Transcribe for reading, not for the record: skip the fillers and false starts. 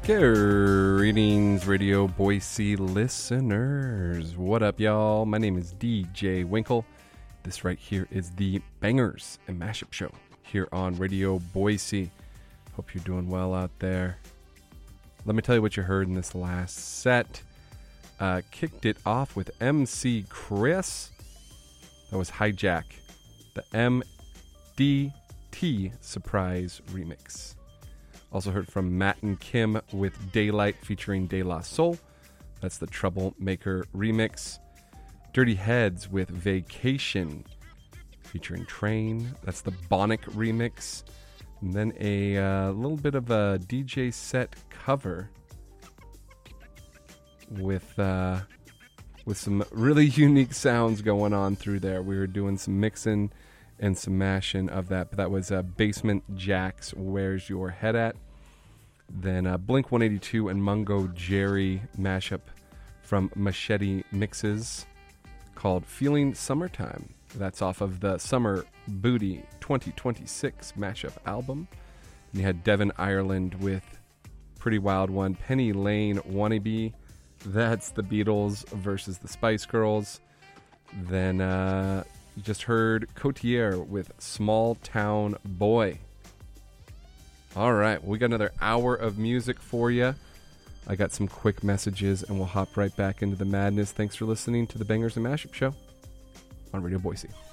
Greetings, Radio Boise listeners. What up, y'all? My name is DJ Winkle. This right here is the Bangers and Mashup Show here on Radio Boise. Hope you're doing well out there. Let me tell you what you heard in this last set. Kicked it off with MC Chris. That was Hijack, the MDT Surprise Remix. Also heard from Matt and Kim with Daylight featuring De La Soul. That's the Troublemaker remix. Dirty Heads with Vacation featuring Train. That's the Bonic remix. And then a little bit of a DJ set cover with some really unique sounds going on through there. We were doing some mixing and some mashing of that, but that was Basement Jaxx, Where's Your Head At? Then Blink 182 and Mungo Jerry mashup from Machete Mixes called Feeling Summertime. That's off of the Summer Booty 2026 mashup album. And you had Devin Ireland with Pretty Wild One, Penny Lane Wannabe. That's the Beatles versus the Spice Girls. Then you just heard Cotier with Small Town Boy. All right, we got another hour of music for you. I got some quick messages, and we'll hop right back into the madness. Thanks for listening to the Bangers and Mashup Show on Radio Boise.